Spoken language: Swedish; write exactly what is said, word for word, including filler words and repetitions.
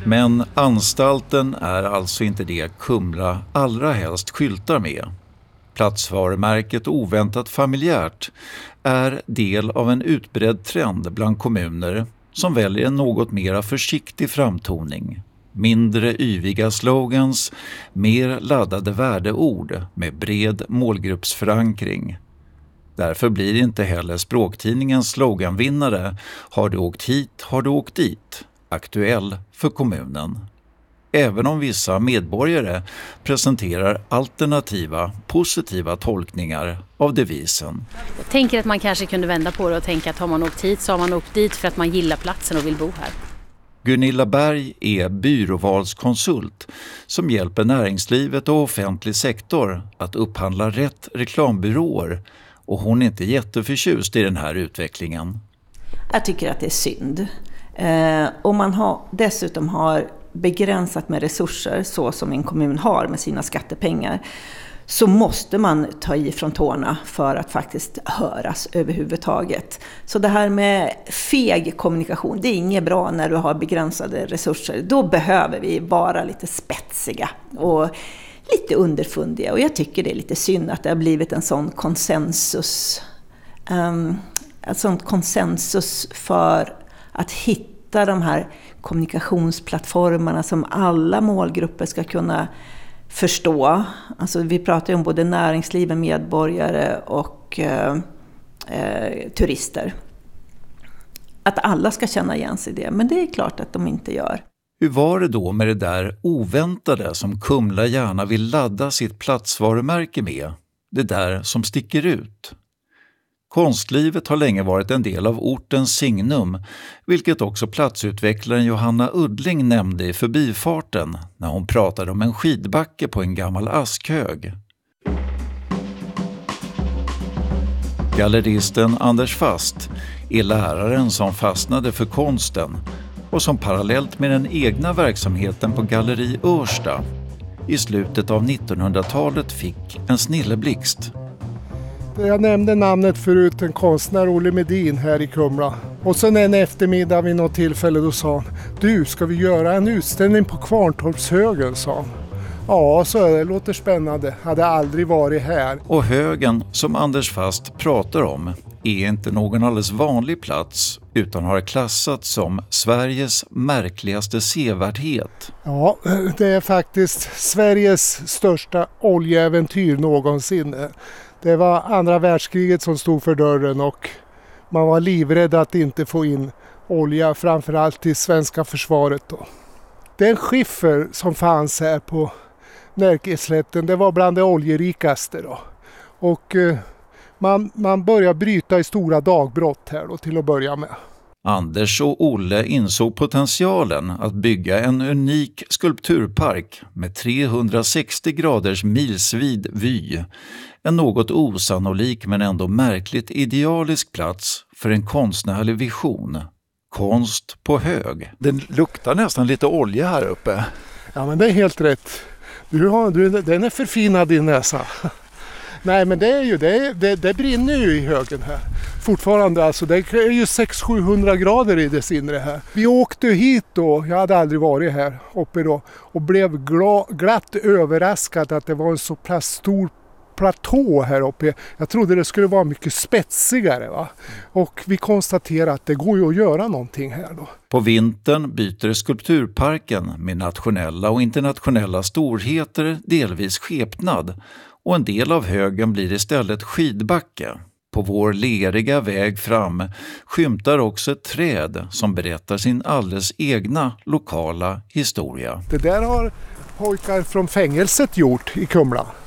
Men anstalten är alltså inte det Kumla allra helst skyltar med. Platsvarumärket oväntat familjärt är del av en utbredd trend bland kommuner som väljer en något mer försiktig framtoning. Mindre yviga slogans, mer laddade värdeord med bred målgruppsförankring. Därför blir inte heller språktidningens sloganvinnare "Har du åkt hit, har du åkt dit" aktuell för kommunen. Även om vissa medborgare presenterar alternativa, positiva tolkningar av devisen. Jag tänker att man kanske kunde vända på det och tänka att har man åkt hit så har man åkt dit för att man gillar platsen och vill bo här. Gunilla Berg är byråvalskonsult som hjälper näringslivet och offentlig sektor att upphandla rätt reklambyråer, och hon är inte jätteförtjust i den här utvecklingen. Jag tycker att det är synd. Eh, och man har, dessutom har begränsat med resurser så som en kommun har med sina skattepengar, så måste man ta i från tårna för att faktiskt höras överhuvudtaget. Så det här med feg kommunikation, det är inget bra när du har begränsade resurser. Då behöver vi vara lite spetsiga och lite underfundiga. Och jag tycker det är lite synd att det har blivit en sån konsensus, um, en sån konsensus för att hitta de här kommunikationsplattformarna som alla målgrupper ska kunna förstå. Alltså vi pratar ju om både näringsliv, medborgare och eh, eh, turister. Att alla ska känna igen sig i det, men det är klart att de inte gör. Hur var det då med det där oväntade som Kumla gärna vill ladda sitt platsvarumärke med? Det där som sticker ut. Konstlivet har länge varit en del av ortens signum, vilket också platsutvecklaren Johanna Uddling nämnde i förbifarten när hon pratade om en skidbacke på en gammal askhög. Galleristen Anders Fast är läraren som fastnade för konsten och som parallellt med den egna verksamheten på Galleri Örsta i slutet av nittonhundratalet fick en snilleblixt. Jag nämnde namnet förut, en konstnär, Olle Medin, här i Kumla. Och sen en eftermiddag vid något tillfälle då sa han: "Du, ska vi göra en utställning på Kvarntorpshögen?" sa han. Ja, så det låter spännande. Hade aldrig varit här. Och högen som Anders Fast pratar om är inte någon alldeles vanlig plats utan har klassats som Sveriges märkligaste sevärdhet. Ja, det är faktiskt Sveriges största oljeäventyr någonsin. Det var andra världskriget som stod för dörren och man var livrädd att inte få in olja, framförallt till svenska försvaret då. Den skiffer som fanns här på Närkeslätten, det var bland det oljerikaste då. Och eh, man, man började bryta i stora dagbrott här då till att börja med. Anders och Olle insåg potentialen att bygga en unik skulpturpark med trehundrasextio graders milsvid vy. En något osannolik men ändå märkligt idealisk plats för en konstnärlig vision. Konst på hög. Den luktar nästan lite olja här uppe. Ja, men det är helt rätt. Du har, du, den är förfinad i näsa. Nej, men det är ju det, det, det brinner ju i högen här. Fortfarande alltså, det är ju sex till sjuhundra grader i dess inre här. Vi åkte hit då, jag hade aldrig varit här uppe då, och blev gla, glatt överraskad att det var en så pass stor platå här uppe. Jag trodde det skulle vara mycket spetsigare, va? Och vi konstaterar att det går ju att göra någonting här då. På vintern byter skulpturparken med nationella och internationella storheter delvis skepnad och en del av högen blir istället skidbacke. På vår leriga väg fram skymtar också ett träd som berättar sin alldeles egna lokala historia. Det där har pojkar från fängelset gjort i Kumla.